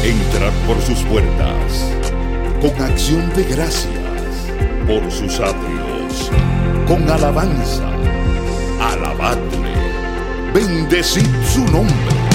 Entrad por sus puertas con acción de gracias, por sus atrios con alabanza. Alabadle, bendecid su nombre.